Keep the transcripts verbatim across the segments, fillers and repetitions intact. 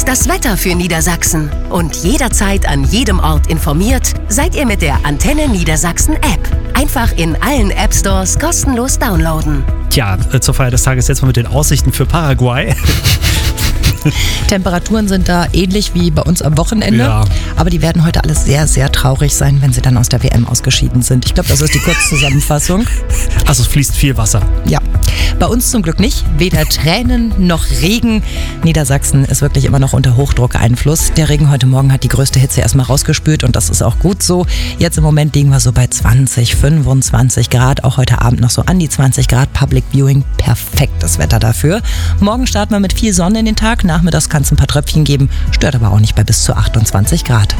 Das Wetter für Niedersachsen. Und jederzeit an jedem Ort informiert seid ihr mit der Antenne Niedersachsen App. Einfach in allen App Stores kostenlos downloaden. Tja, zur Feier des Tages jetzt mal mit den Aussichten für Paraguay. Temperaturen sind da ähnlich wie bei uns am Wochenende, Ja. aber die werden heute alle sehr, sehr traurig sein, wenn sie dann aus der W M ausgeschieden sind. Ich glaube, das ist die Kurzzusammenfassung. Also es fließt viel Wasser. Ja, bei uns zum Glück nicht. Weder Tränen noch Regen. Niedersachsen ist wirklich immer noch unter Hochdruckeinfluss. Der Regen heute Morgen hat die größte Hitze erstmal rausgespült und das ist auch gut so. Jetzt im Moment liegen wir so bei zwanzig, fünfundzwanzig Grad. Auch heute Abend noch so an die zwanzig Grad. Public Viewing, perfektes Wetter dafür. Morgen starten wir mit viel Sonne in den Tag. Nachmittags kann es ein paar Tröpfchen geben. Stört aber auch nicht bei bis zu achtundzwanzig Grad.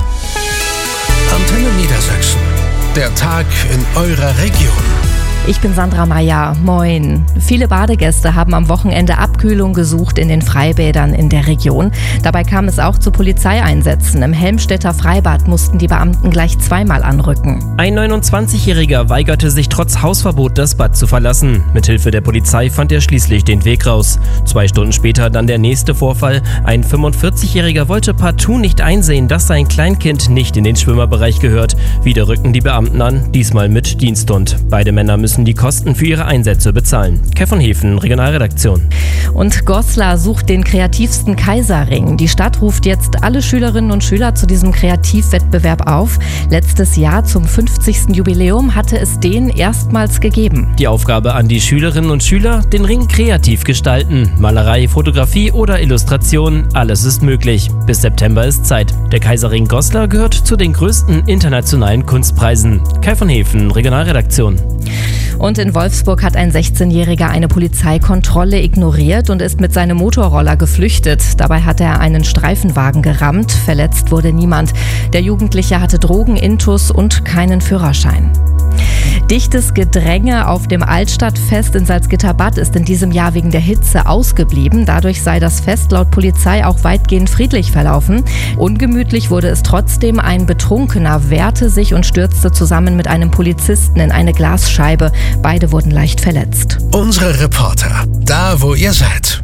Antenne Niedersachsen. Der Tag in eurer Region. Ich bin Sandra Meyer. Moin. Viele Badegäste haben am Wochenende Abkühlung gesucht in den Freibädern in der Region. Dabei kam es auch zu Polizeieinsätzen. Im Helmstedter Freibad mussten die Beamten gleich zweimal anrücken. Ein neunundzwanzigjähriger weigerte sich trotz Hausverbot, das Bad zu verlassen. Mithilfe der Polizei fand er schließlich den Weg raus. Zwei Stunden später dann der nächste Vorfall. Ein fünfundvierzigjähriger wollte partout nicht einsehen, dass sein Kleinkind nicht in den Schwimmerbereich gehört. Wieder rückten die Beamten an, diesmal mit Diensthund. Beide Männer müssen die Kosten für ihre Einsätze bezahlen. Kai von Hefen, Regionalredaktion. Und Goslar sucht den kreativsten Kaiserring. Die Stadt ruft jetzt alle Schülerinnen und Schüler zu diesem Kreativwettbewerb auf. Letztes Jahr zum fünfzigsten Jubiläum hatte es den erstmals gegeben. Die Aufgabe an die Schülerinnen und Schüler, den Ring kreativ gestalten. Malerei, Fotografie oder Illustration, alles ist möglich. Bis September ist Zeit. Der Kaiserring Goslar gehört zu den größten internationalen Kunstpreisen. Kai von Hefen, Regionalredaktion. Und in Wolfsburg hat ein sechzehnjähriger eine Polizeikontrolle ignoriert und ist mit seinem Motorroller geflüchtet. Dabei hat er einen Streifenwagen gerammt. Verletzt wurde niemand. Der Jugendliche hatte Drogenintus und keinen Führerschein. Dichtes Gedränge auf dem Altstadtfest in Salzgitterbad ist in diesem Jahr wegen der Hitze ausgeblieben. Dadurch sei das Fest laut Polizei auch weitgehend friedlich verlaufen. Ungemütlich wurde es trotzdem. Ein Betrunkener wehrte sich und stürzte zusammen mit einem Polizisten in eine Glasscheibe. Beide wurden leicht verletzt. Unsere Reporter, da wo ihr seid.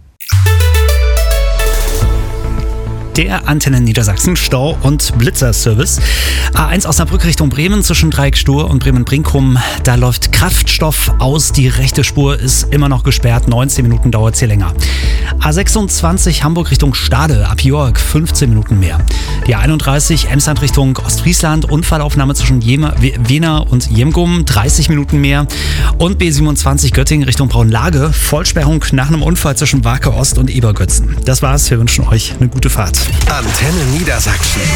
Der Antenne Niedersachsen Stau- und Blitzerservice. A eins Osnabrück Richtung Bremen zwischen Dreieck Stur und Bremen-Brinkum. Da läuft Kraftstoff aus. Die rechte Spur ist immer noch gesperrt. neunzehn Minuten dauert es hier länger. A sechsundzwanzig Hamburg Richtung Stade ab Jörg fünfzehn Minuten mehr. Die A einunddreißig Emsland Richtung Ostfriesland. Unfallaufnahme zwischen Jena, Wena und Jemgum. dreißig Minuten mehr. Und B siebenundzwanzig Göttingen Richtung Braunlage. Vollsperrung nach einem Unfall zwischen Wake Ost und Ebergötzen. Das war's. Wir wünschen euch eine gute Fahrt. Antenne Niedersachsen.